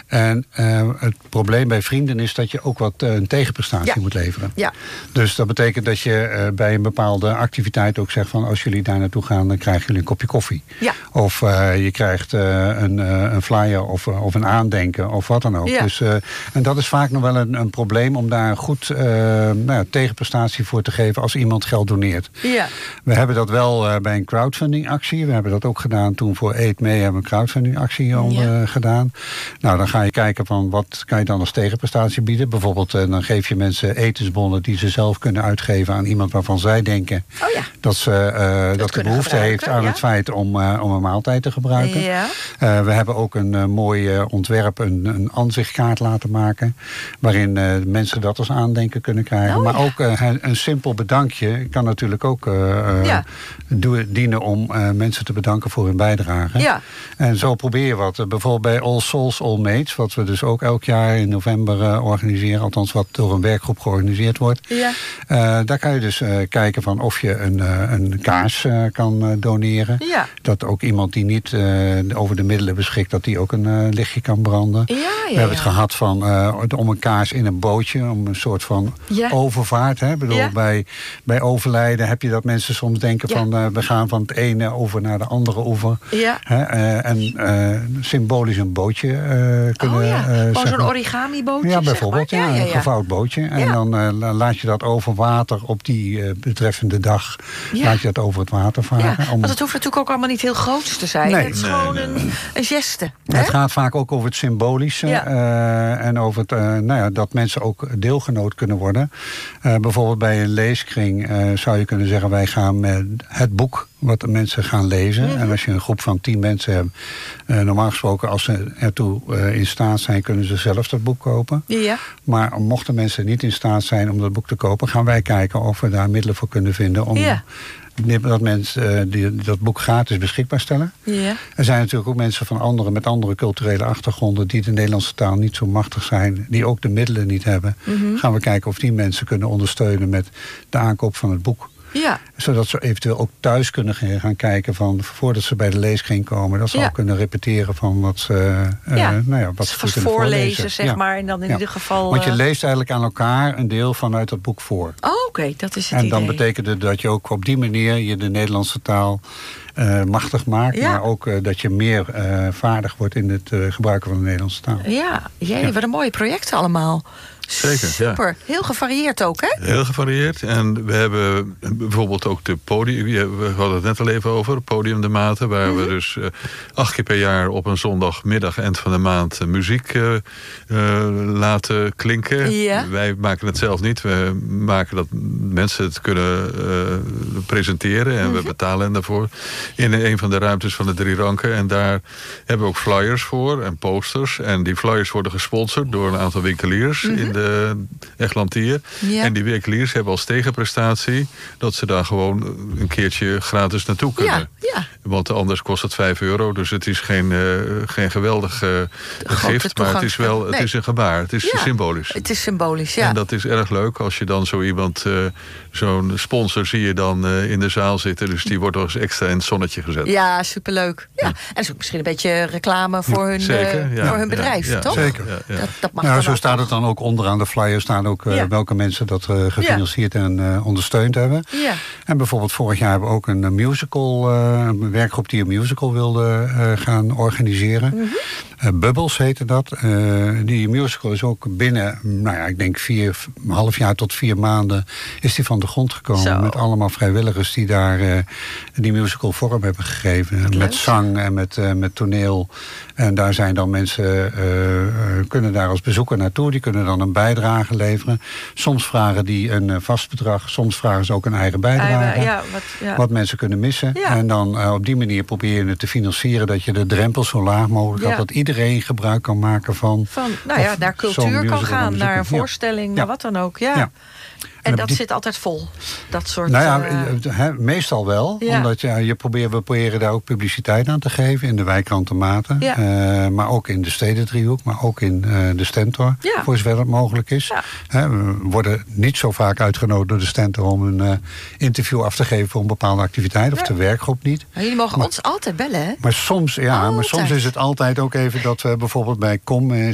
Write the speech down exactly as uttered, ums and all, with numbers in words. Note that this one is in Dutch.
En uh, het probleem bij vrienden is dat je ook wat uh, een tegenprestatie ja. moet leveren. Ja. Dus dat betekent dat je uh, bij een bepaalde activiteit ook zegt van als jullie daar naartoe gaan, dan krijgen jullie een kopje koffie. Ja. Of uh, je krijgt uh, een, uh, een flyer of, uh, of een aandenken of wat dan ook. Ja. Dus, uh, en dat is vaak nog wel een, een probleem om daar een goed uh, nou ja, tegenprestatie voor te geven als iemand geld doneert. Ja. We hebben dat wel uh, bij een crowdfunding actie. We hebben dat ook gedaan toen voor Eet Mee hebben we een crowdfunding actie al ja. uh, gedaan. Nou, dan ga je kijken van wat kan je dan als tegenprestatie bieden. Bijvoorbeeld uh, dan geef je mensen etensbonnen die ze zelf kunnen uitgeven aan iemand waarvan zij denken oh ja. dat ze uh, dat, dat de behoefte heeft aan ja. het feit om, uh, om een maaltijd te gebruiken. Ja. Uh, we hebben ook een uh, mooi uh, ontwerp, een, een aanzichtkaart laten maken, waarin uh, mensen dat als aandenken kunnen krijgen. Oh, maar ja. ook uh, een simpel bedankje kan natuurlijk ook uh, ja. dienen om uh, mensen te bedanken voor hun bijdrage. Ja. En zo probeer je wat. Uh, bijvoorbeeld bij All Souls, All Mates, wat we dus ook elk jaar in november uh, organiseren, althans wat door een werkgroep georganiseerd wordt. Ja. Uh, daar kan je dus uh, kijken van of je een, uh, een kaars uh, kan uh, doneren. Ja. Dat ook iemand die niet uh, over de middelen beschikt, dat die ook een uh, lichtje kan branden. Ja, ja, ja. We hebben het gehad van uh, om een kaars in een bootje, om een soort van ja. overvaart. Hè? Ik bedoel, ja. bij, bij overlijden heb je dat mensen soms denken ja. van uh, we gaan van het ene over naar de andere oever. Ja. Hè? Uh, en uh, symbolisch een bootje uh, kunnen... Oh ja, uh, gewoon zo'n origami bootje. Ja, bijvoorbeeld. Zeg maar. ja, ja, ja, een ja. gevouwd bootje. En ja. dan uh, laat je dat over water op die uh, betreffende dag. Ja. Laat je dat over het water varen. Ja, om... Want het hoeft natuurlijk ook allemaal niet heel groots te zijn. Nee. Het is nee, gewoon nee, een, nee. een geste. Het hè? gaat vaak ook over het symbolische. Ja. Uh, en over het, uh, nou ja, dat mensen ook deelgenoot kunnen worden. Uh, bijvoorbeeld bij een leeskring uh, zou je kunnen zeggen, wij gaan met het boek wat de mensen gaan lezen. Mm-hmm. En als je een groep van tien mensen hebt, uh, normaal gesproken als ze ertoe uh, in staat zijn, kunnen ze zelf dat boek kopen. Ja. Maar mochten mensen niet in staat zijn om dat boek te kopen, gaan wij kijken of we daar middelen voor kunnen vinden om ja. dat mensen uh, die, dat boek gratis beschikbaar stellen. Ja. Er zijn natuurlijk ook mensen van andere, met andere culturele achtergronden die de Nederlandse taal niet zo machtig zijn, die ook de middelen niet hebben. Mm-hmm. Gaan we kijken of die mensen kunnen ondersteunen met de aankoop van het boek. Ja. Zodat ze eventueel ook thuis kunnen gaan kijken van voordat ze bij de leeskring komen, dat ze ja. al kunnen repeteren van wat ze, uh, ja. nou ja, wat ze goed kunnen voorlezen, voorlezen, zeg ja. maar, en dan in ja. ieder geval. Want je uh... leest eigenlijk aan elkaar een deel vanuit dat boek voor. Oh, oké, okay, dat is het en idee. En dan betekent het dat je ook op die manier je de Nederlandse taal uh, machtig maakt, ja. maar ook uh, dat je meer uh, vaardig wordt in het uh, gebruiken van de Nederlandse taal. Ja, jee, ja. wat een mooie projecten allemaal. Zeker, super. Ja. Heel gevarieerd ook, hè? Heel gevarieerd. En we hebben bijvoorbeeld ook de podium, we hadden het net al even over, Podium de Maten, waar mm-hmm. we dus uh, acht keer per jaar op een zondagmiddag, eind van de maand, uh, muziek uh, uh, laten klinken. Ja. Wij maken het zelf niet. We maken dat mensen het kunnen uh, presenteren en mm-hmm. we betalen daarvoor in een van de ruimtes van de Drie Ranken. En daar hebben we ook flyers voor en posters. En die flyers worden gesponsord door een aantal winkeliers mm-hmm. in de de Eglantier. Ja. En die winkeliers hebben als tegenprestatie dat ze daar gewoon een keertje gratis naartoe kunnen. Ja, ja. Want anders kost het vijf euro. Dus het is geen, uh, geen geweldig uh, gift. Maar het is wel het nee. is een gebaar. Het is ja, symbolisch. Het is symbolisch, ja. En dat is erg leuk als je dan zo iemand, uh, zo'n sponsor zie je dan uh, in de zaal zitten. Dus die wordt nog eens extra in het zonnetje gezet. Ja, superleuk. Ja. Ja. En dat is ook misschien een beetje reclame voor hun, Zeker, uh, ja. voor hun bedrijf, ja, ja, toch? Zeker. Ja, ja. Dat, dat mag nou, dan zo ook staat toch? het dan ook onderaan de flyer staan ook uh, ja. welke mensen dat uh, gefinancierd ja. en uh, ondersteund hebben. Ja. En bijvoorbeeld vorig jaar hebben we ook een uh, musical, uh, een werkgroep die een musical wilde uh, gaan organiseren. Mm-hmm. Uh, Bubbles heette dat. Uh, die musical is ook binnen, nou ja, ik denk vier, een half jaar tot vier maanden is die van de grond gekomen. Zo. Met allemaal vrijwilligers die daar uh, die musical vorm hebben gegeven. Met leuk. Zang en met, uh, met toneel. En daar zijn dan mensen, uh, uh, kunnen daar als bezoeker naartoe. Die kunnen dan een bijdrage leveren. Soms vragen die een uh, vast bedrag. Soms vragen ze ook een eigen bijdrage. Ja, wat, ja. wat mensen kunnen missen. Ja. En dan uh, op die manier probeer je het te financieren. Dat je de drempel zo laag mogelijk ja. had. Dat iedereen gebruik kan maken van... Van, nou ja, naar cultuur kan gaan. Naar een voorstelling, ja. naar wat dan ook. Ja. ja. En dat die... zit altijd vol, dat soort... Nou ja, uh... he, meestal wel. Ja. Omdat ja, je probeert, we proberen daar ook publiciteit aan te geven. In de wijkrant de Maten. Ja. Uh, maar ook in de Stedendriehoek. Maar ook in uh, de Stentor. Ja. Voor zover het mogelijk is. Ja. He, we worden niet zo vaak uitgenodigd door de Stentor om een uh, interview af te geven voor een bepaalde activiteit. Of ja. de werkgroep niet. Maar jullie mogen maar, ons altijd bellen, hè? Maar soms, ja, maar soms is het altijd ook even dat we bijvoorbeeld bij Kom...